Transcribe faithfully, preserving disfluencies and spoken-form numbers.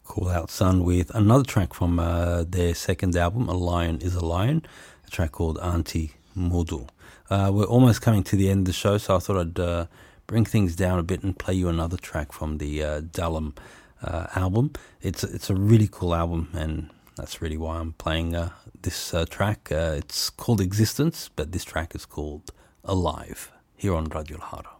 Cool Out Sun with another track from uh, their second album, A Lion is a Lion, a track called Auntie Modu. Uh, we're almost coming to the end of the show, so I thought I'd uh, bring things down a bit and play you another track from the uh, Dalam uh, album. It's, it's a really cool album, and that's really why I'm playing uh, this uh, track. Uh, it's called Existence, but this track is called Alive, here on Radio Lahara.